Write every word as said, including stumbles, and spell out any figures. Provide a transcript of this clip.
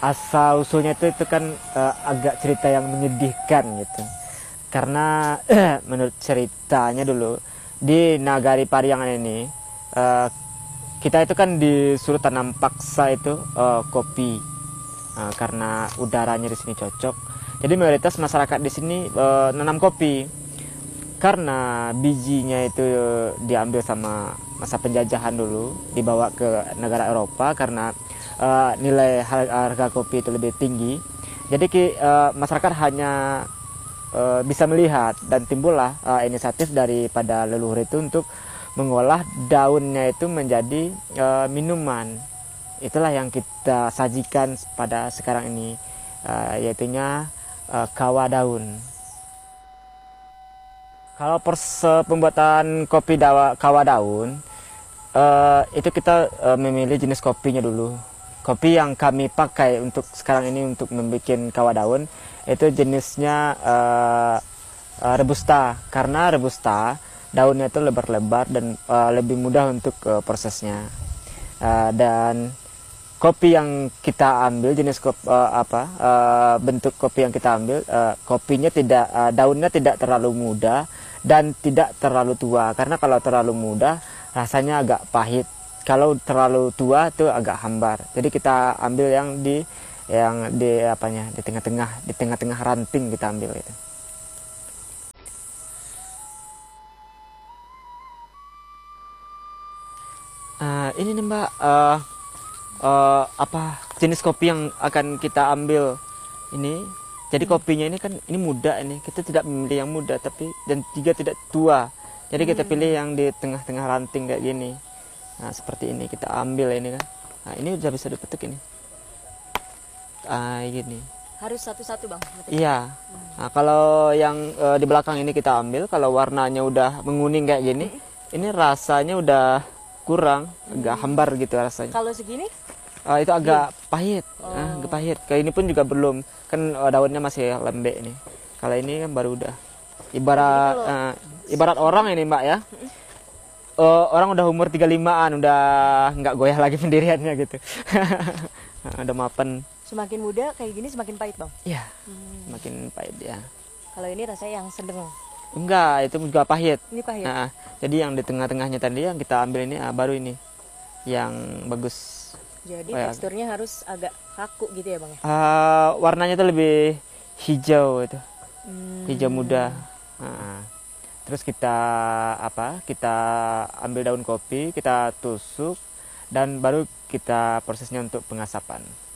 asal usulnya itu itu kan uh, agak cerita yang menyedihkan gitu. Karena menurut ceritanya dulu di Nagari Pariangan ini uh, kita itu kan disuruh tanam paksa itu uh, kopi uh, karena udaranya di sini cocok. Jadi mayoritas masyarakat di sini uh, nanam kopi karena bijinya itu diambil sama masa penjajahan dulu, dibawa ke negara Eropa karena uh, nilai harga, harga kopi itu lebih tinggi. Jadi uh, masyarakat hanya Uh, bisa melihat dan timbullah uh, inisiatif daripada leluhur itu untuk mengolah daunnya itu menjadi uh, minuman. Itulah yang kita sajikan pada sekarang ini, uh, yaitunya uh, kawa daun. Kalau proses pembuatan kopi dawa, kawa daun uh, itu kita uh, memilih jenis kopinya dulu. Kopi yang kami pakai untuk sekarang ini untuk membuat kawa daun itu jenisnya uh, uh, Robusta, karena Robusta daunnya itu lebar-lebar dan uh, lebih mudah untuk uh, prosesnya. Uh, dan kopi yang kita ambil jenis kopi, uh, apa uh, bentuk kopi yang kita ambil, uh, kopinya tidak uh, daunnya tidak terlalu muda dan tidak terlalu tua, karena kalau terlalu muda rasanya agak pahit, kalau terlalu tua itu agak hambar. Jadi kita ambil yang di yang di apanya di tengah-tengah di tengah-tengah ranting kita ambil itu. Uh, ini nih Mbak, uh, uh, apa jenis kopi yang akan kita ambil ini. Jadi kopinya ini kan ini muda, ini kita tidak memilih yang muda tapi dan juga tidak tua. Jadi kita pilih yang di tengah-tengah ranting kayak gini. Nah seperti ini kita ambil ini kan. Nah ini udah bisa dipetik ini. Ah gini. Harus satu-satu Bang? Iya. Nah, kalau yang uh, di belakang ini kita ambil, kalau warnanya udah menguning kayak gini, hmm. ini rasanya udah kurang, hmm. agak hambar gitu rasanya. Kalau segini? Uh, itu agak hmm. pahit, oh. nah, agak pahit. Kayak ini pun juga belum, kan uh, daunnya masih lembek nih. Kalau ini kan baru udah. Ibarat kalau... uh, ibarat orang ini Mbak ya. Hmm. Uh, orang udah umur tiga puluh limaan, udah nggak goyah lagi pendiriannya gitu. Nah, udah mapan. Semakin muda kayak gini semakin pahit Bang? Iya, hmm. semakin pahit ya. Kalau ini rasanya yang sedang? Enggak, itu juga pahit. Ini pahit? Nah, jadi yang di tengah-tengahnya tadi yang kita ambil ini ah, baru ini yang bagus. Jadi oh, teksturnya ya. Harus agak kaku gitu ya Bang ya? Uh, warnanya tuh lebih hijau itu, hmm. hijau muda. Nah, terus kita apa? Kita ambil daun kopi, kita tusuk dan baru kita prosesnya untuk pengasapan.